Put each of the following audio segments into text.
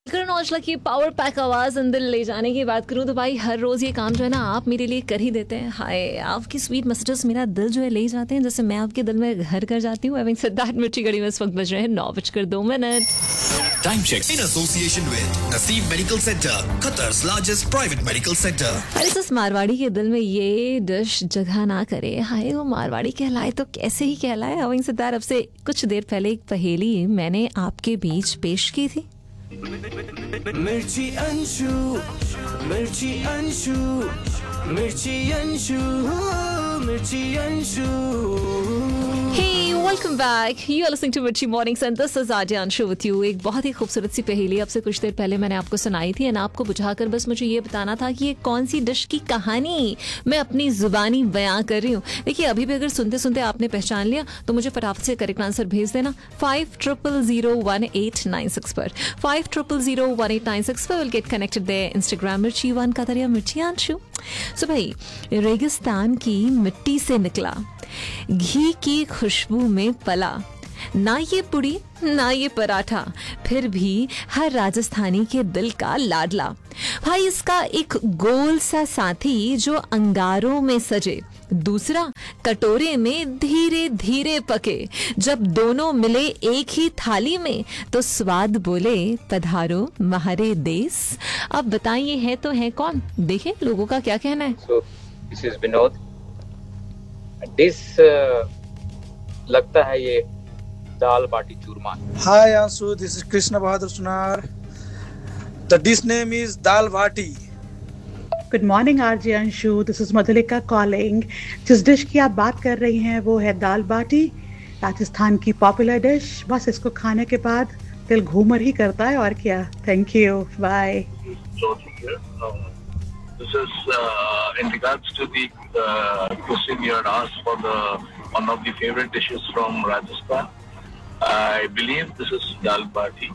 करण औजला की power pack आवाज अंदर ले जाने की बात करूं तो भाई हर रोज ये काम जो है ना आप मेरे लिए कर ही देते हैं। हाय, आपकी स्वीट मैसेजेस मेरा दिल जो है ले जाते हैं, जैसे मैं आपके दिल में घर कर जाती हूँ। सिद्धार्थ मिर्ची घड़ी में इस वक्त बज रहे हैं 9:02। Time check in association with Naseem Medical Center, Qatar's largest private medical center. अरे इस मारवाड़ी के दिल में ये डिश जगह ना करे। हाय, वो मारवाड़ी कहलाए तो कैसे ही कहलाए। अविंग सिद्धार्थ, अब से कुछ देर पहले एक पहेली मैंने आपके बीच पेश की थी। मिर्ची अंशु, मिर्ची अंशु, मिर्ची अंशु, मिर्ची Anshu. Hey, welcome back. You are listening to Mirchi Mornings and this is Aadya Anshu with you. एक बहुत ही खूबसूरत सी पहेली आपसे कुछ देर पहले मैंने आपको सुनाई थी, और आपको बुझाकर बस मुझे ये बताना था कि ये कौन सी डिश की कहानी मैं अपनी जुबानी बयां कर रही हूँ। देखिए, अभी भी अगर सुनते सुनते आपने पहचान लिया तो मुझे फटाफट से करेक्ट आंसर भेज देना 50001896 पर। 50001896 पर will get connected there. Instagram मिर्ची वन का तरिया मिर्ची अंशु। सो भाई, रेगिस्तान की मिट्टी से निकला, घी की खुशबू में पला, ना ये पुड़ी ना ये पराठा, फिर भी हर राजस्थानी के दिल का लाडला। भाई, इसका एक गोल सा साथी जो अंगारों में सजे, दूसरा कटोरे में धीरे धीरे पके, जब दोनों मिले एक ही थाली में तो स्वाद बोले पधारो महारे देश। अब बताइए है तो है कौन? देखें लोगों का क्या कहना है। So, this is Vinod. Dish लगता है ये दाल बाटी चूरमा। Hi Ansu, this is Krishna Bahadur Sunar. The dish name is dal bati. Good morning RJ Anshu, this is Madhulika calling. जिस डिश की आप बात कर रही हैं वो है दाल बाटी, राजस्थान की पॉपुलर डिश। बस इसको खाने के बाद दिल घूमर ही करता है, और क्या। Thank you, bye. This is in regards to the question you had asked for one of the favorite dishes from Rajasthan. I believe this is dal bati,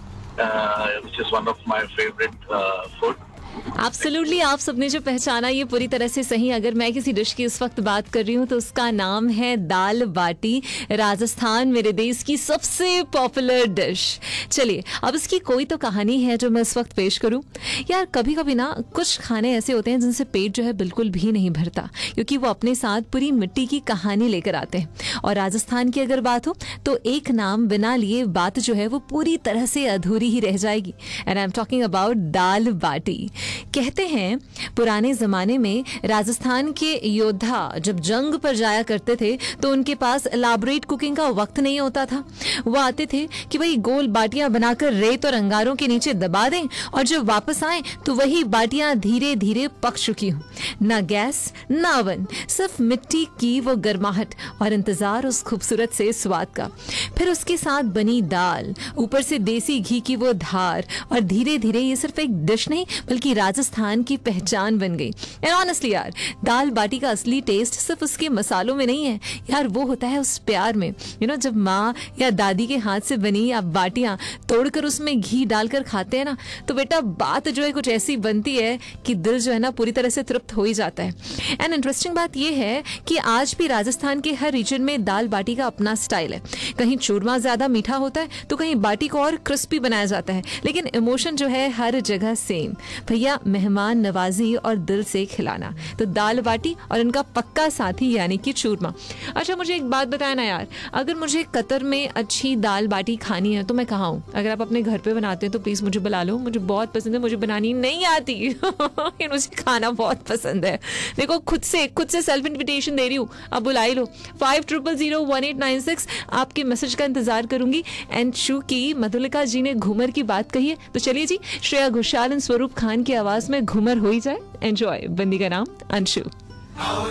which is one of my favorite food. Absolutely, आप सबने जो पहचाना ये पूरी तरह से सही। अगर मैं किसी डिश की इस वक्त बात कर रही हूँ तो उसका नाम है दाल बाटी, राजस्थान मेरे देश की सबसे पॉपुलर डिश। चलिए, अब इसकी कोई तो कहानी है जो मैं इस वक्त पेश करूँ। यार, कभी कभी ना कुछ खाने ऐसे होते हैं जिनसे पेट जो है बिल्कुल भी नहीं भरता, क्योंकि वो अपने साथ पूरी मिट्टी की कहानी लेकर आते हैं। और राजस्थान की अगर बात हो तो एक नाम बिना लिए बात जो है वो पूरी तरह से अधूरी ही रह जाएगी। And I am talking about दाल बाटी। कहते हैं पुराने जमाने में राजस्थान के योद्धा जब जंग पर जाया करते थे तो उनके पास एलाबोरेट कुकिंग का वक्त नहीं होता था। वो आते थे कि भाई गोल बाटियां बनाकर रेत और अंगारों के नीचे दबा दें, और जब वापस आए तो वही बाटियां धीरे धीरे पक चुकी हों। ना गैस ना अवन, सिर्फ मिट्टी की वो गर्माहट और इंतजार उस खूबसूरत से स्वाद का। फिर उसके साथ बनी दाल, ऊपर से देसी घी की वो धार, और धीरे धीरे ये सिर्फ एक डिश नहीं बल्कि राजस्थान की पहचान बन गई। एंड ऑनेस्टली यार, दाल बाटी का असली टेस्ट सिर्फ उसके मसालों में नहीं है यार, वो होता है उस प्यार में। जब माँ या दादी के हाथ से बनी आप बाटियां तोड़कर उसमें घी डालकर खाते हैं ना, तो बेटा बात जो है कुछ ऐसी बनती है कि दिल जो है ना पूरी तरह से तृप्त हो ही जाता है। एंड इंटरेस्टिंग बात यह है कि आज भी राजस्थान के हर रीजन में दाल बाटी का अपना स्टाइल है। कहीं चूरमा ज्यादा मीठा होता है तो कहीं बाटी को और क्रिस्पी बनाया जाता है, लेकिन इमोशन जो है हर जगह सेम। भैया, मेहमान नवाजी और दिल से खिलाना, तो दाल बाटी और इनका पक्का साथी यानी कि चूरमा। अच्छा, मुझे एक बात बताया ना यार, अगर मुझे कतर में अच्छी दाल बाटी खानी है तो मैं कहाँ हूँ? अगर आप अपने घर पे बनाते हैं तो प्लीज मुझे बुला लो, मुझे बहुत पसंद है। मुझे बनानी नहीं आती मुझे खाना बहुत पसंद है। देखो, खुद से सेल्फ इन्विटेशन दे रही हूँ, अब बुला ही लो। 50001896 आपके मैसेज का इंतजार करूंगी। एंड शू की मधुलिका जी ने घूमर की बात कही है, तो चलिए जी, श्रेया घोषाल और स्वरूप खान की आवाज में घूमर हो ही जाए। एंजॉय। बंदी का नाम अंशु।